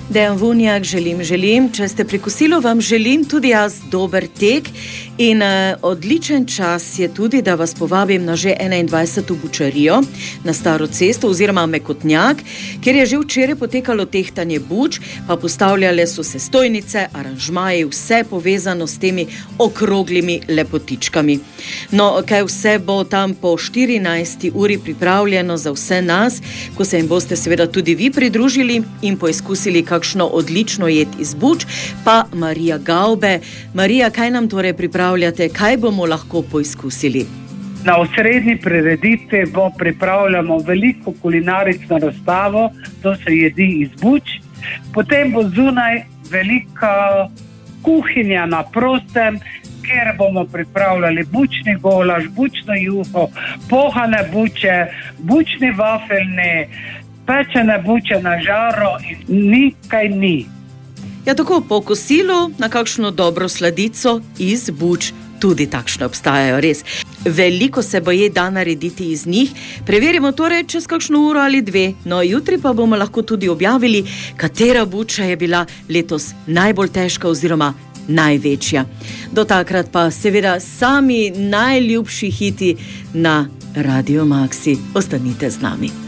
Dejan Vunjak, želim. Če ste pri kosilu, vam želim tudi jaz dober tek in odličen čas je tudi, da vas povabim na že 21. bučarijo na Staro cesto oziroma Mekotnjak, kjer je že včeraj potekalo tehtanje buč, pa postavljale so se stojnice, aranžmaji, vse povezano s temi okroglimi lepotičkami. No, kaj vse bo tam po 14. uri pripravljeno za vse nas, ko se jim boste seveda tudi vi pridružili in poizkusili kakšno odlično jed iz buč, pa Marija Gaube. Marija, kaj nam torej pripravljate, kaj bomo lahko poizkusili? Na osrednji prireditvi pripravljamo veliko kulinarično razstavo, to se jedi iz buč. Potem bo zunaj velika kuhinja na prostem, kjer bomo pripravljali bučni golaž, bučno juho, pohane buče, bučni vafelni, pečene buče na žaro in nikaj ni. Ja, tako po kosilu na kakšno dobro sladico iz buč, tudi takšne obstajajo, res. Veliko se boje da narediti iz njih, preverimo torej čez kakšno uro ali dve, no jutri pa bomo lahko tudi objavili, katera buča je bila letos najbolj težka oziroma največja. Do takrat pa seveda sami najljubši hiti na Radio Maxi. Ostanite z nami.